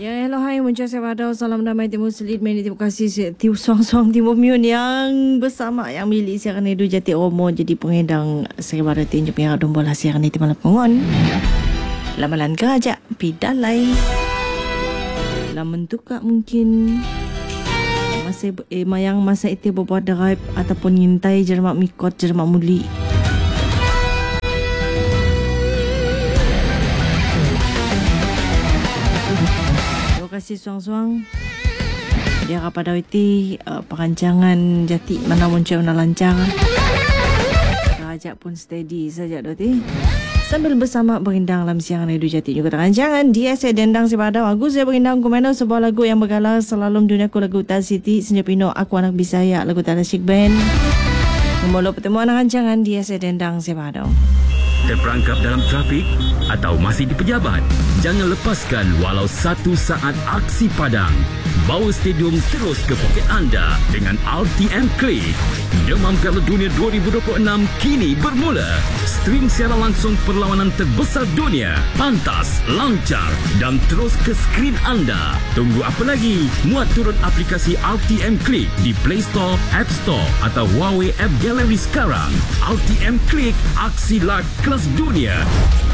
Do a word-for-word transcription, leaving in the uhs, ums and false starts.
Ya, hello, hai, muncul saya pada salam damai Timur Selit, meni terima kasih Tiu Song-Song Timur Miun yang bersama yang milik siaran Edu Jati Omo jadi pengedang saya pada tinjuk yang dombol siaran itu malam pengon. Lamalan kerja pidalai. Laman tukak mungkin masih eh, mayang masa itu bawa drive ataupun ngintai jermak mikot jermak muli. Terima kasih suang-suang. Dia kepada itu uh, perancangan jati mana muncul mana lancar. Kerajak pun steady saja doti. Sambil bersama berindang dalam siaran Edu Jati juga rancangan dia saya dendang si pada lagu saya berindang komando sebuah lagu yang bergalah selalu dunia ku lagu Utar City Senyapino aku anak Bisaya lagu Tara Syik Band. Memulai pertemuan rancangan dia saya dendang si pada. Terperangkap dalam trafik atau masih di pejabat, jangan lepaskan walau satu saat aksi padang. Bawa stadium terus ke poket anda dengan R T M Click. Demam Piala Dunia dua ribu dua puluh enam kini bermula. Stream siaran langsung perlawanan terbesar dunia. Pantas, lancar dan terus ke skrin anda. Tunggu apa lagi? Muat turun aplikasi R T M Click di Play Store, App Store atau Huawei App Gallery sekarang. R T M Click, aksi live kelas dunia.